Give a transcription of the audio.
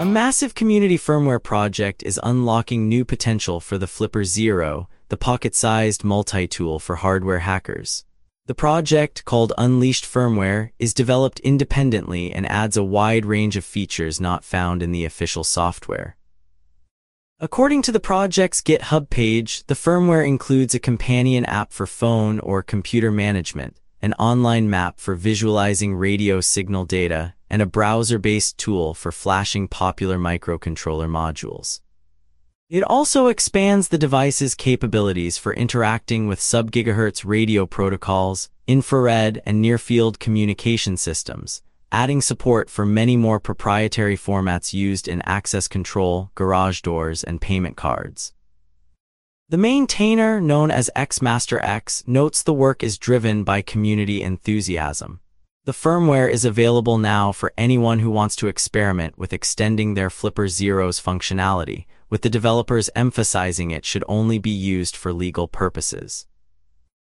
A massive community firmware project is unlocking new potential for the Flipper Zero, the pocket-sized multi-tool for hardware hackers. The project, called Unleashed Firmware, is developed independently and adds a wide range of features not found in the official software. According to the project's GitHub page, the firmware includes a companion app for phone or computer management, an online map for visualizing radio signal data, and a browser-based tool for flashing popular microcontroller modules. It also expands the device's capabilities for interacting with sub-gigahertz radio protocols, infrared, and near-field communication systems, adding support for many more proprietary formats used in access control, garage doors, and payment cards. The maintainer, known as XMasterX, notes the work is driven by community enthusiasm. The firmware is available now for anyone who wants to experiment with extending their Flipper Zero's functionality, with the developers emphasizing it should only be used for legal purposes.